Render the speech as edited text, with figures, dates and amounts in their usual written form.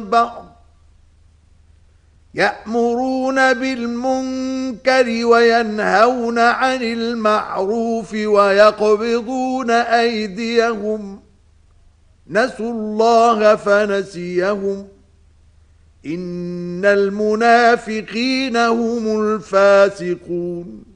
بعض يأمرون بالمنكر وينهون عن المعروف ويقبضون أيديهم نسوا الله فنسيهم إن المنافقين هم الفاسقون